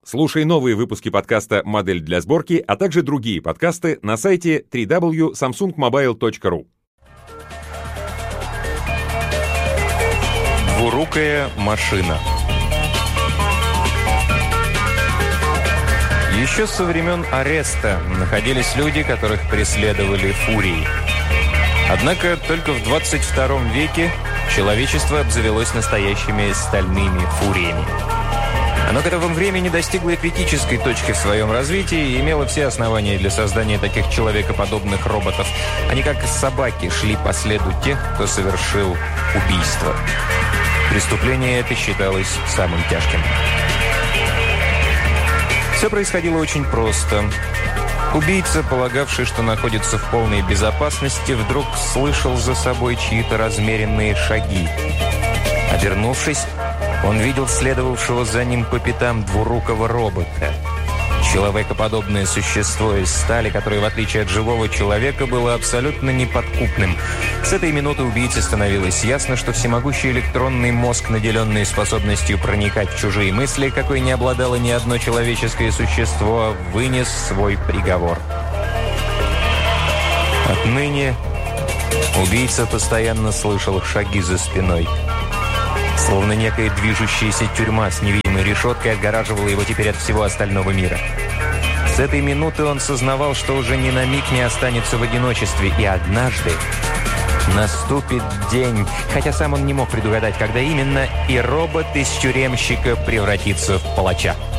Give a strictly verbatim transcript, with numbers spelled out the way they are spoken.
Слушай новые выпуски подкаста «Модель для сборки», а также другие подкасты на сайте дабл ю дабл ю дабл ю точка самсунг мобайл точка ру. Двурукая машина. Еще со времен Ареста находились люди, которых преследовали фурии. Однако только в двадцать втором веке человечество обзавелось настоящими стальными фуриями. Оно к этому времени достигло критической точки в своем развитии и имело все основания для создания таких человекоподобных роботов. Они, как собаки, шли по следу тех, кто совершил убийство. Преступление это считалось самым тяжким. Все происходило очень просто. Убийца, полагавший, что находится в полной безопасности, вдруг слышал за собой чьи-то размеренные шаги. Обернувшись, он видел следовавшего за ним по пятам двурукого робота. Человекоподобное существо из стали, которое, в отличие от живого человека, было абсолютно неподкупным. С этой минуты убийце становилось ясно, что всемогущий электронный мозг, наделенный способностью проникать в чужие мысли, какой не обладало ни одно человеческое существо, вынес свой приговор. Отныне убийца постоянно слышал шаги за спиной. Словно некая движущаяся тюрьма с невидимой решеткой отгораживала его теперь от всего остального мира. С этой минуты он сознавал, что уже ни на миг не останется в одиночестве, и однажды наступит день, хотя сам он не мог предугадать, когда именно, и робот из тюремщика превратится в палача.